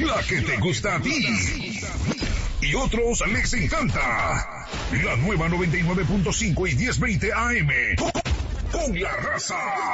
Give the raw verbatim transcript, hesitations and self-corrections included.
la que te gusta a ti y otros les encanta. La nueva noventa y nueve punto cinco y diez veinte A M con La Raza.